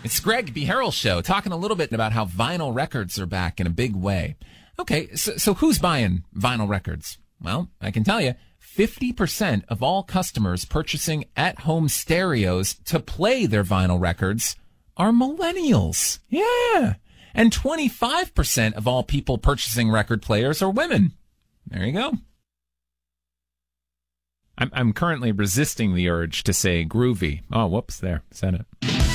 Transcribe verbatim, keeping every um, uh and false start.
It's Greg B. Harrell Show, talking a little bit about how vinyl records are back in a big way. Okay, so, so who's buying vinyl records? Well, I can tell you, fifty percent of all customers purchasing at-home stereos to play their vinyl records are millennials. Yeah. And twenty-five percent of all people purchasing record players are women. There you go. I'm, I'm currently resisting the urge to say groovy. Oh, whoops, there. Said it.